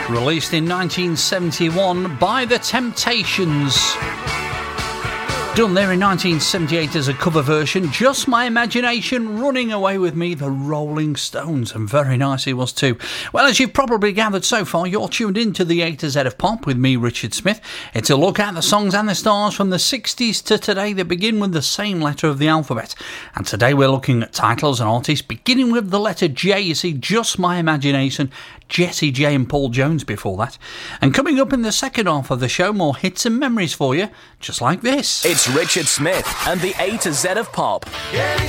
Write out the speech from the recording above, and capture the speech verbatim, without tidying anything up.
Released in nineteen seventy-one by The Temptations. Done there in nineteen seventy-eight as a cover version, Just My Imagination, Running Away With Me, The Rolling Stones, and very nice he was too. Well, as you've probably gathered so far, you're tuned in to the A to Z of Pop with me, Richard Smith. It's a look at the songs and the stars from the sixties to today that begin with the same letter of the alphabet. And today we're looking at titles and artists beginning with the letter J. You see, Just My Imagination, Jessie J and Paul Jones before that. And coming up in the second half of the show, more hits and memories for you, just like this. It's Richard Smith and the A to Z of Pop. Yeah,